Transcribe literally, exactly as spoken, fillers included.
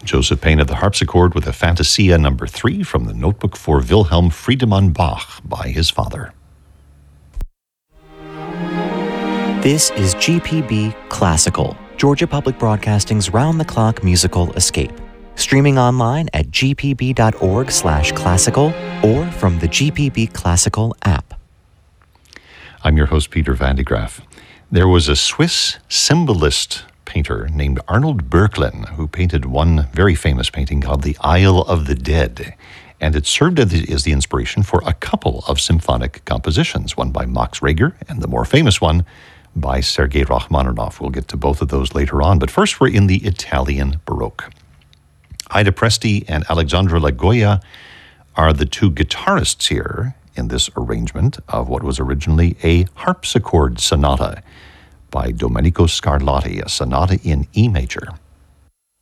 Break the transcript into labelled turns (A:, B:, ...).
A: Joseph painted the harpsichord with a Fantasia number three from the notebook for Wilhelm Friedemann Bach by his father.
B: This is G P B Classical, Georgia Public Broadcasting's round-the-clock musical escape. Streaming online at g p b dot org slash classical or from the G P B Classical app.
A: I'm your host, Peter Van de Graaf. There was a Swiss symbolist painter named Arnold Böcklin who painted one very famous painting called The Isle of the Dead, and it served as the, as the inspiration for a couple of symphonic compositions, one by Max Reger and the more famous one by Sergei Rachmaninoff. We'll get to both of those later on, but first we're in the Italian Baroque. Ida Presti and Alexandra Lagoya are the two guitarists here in this arrangement of what was originally a harpsichord sonata by Domenico Scarlatti, a sonata in E major.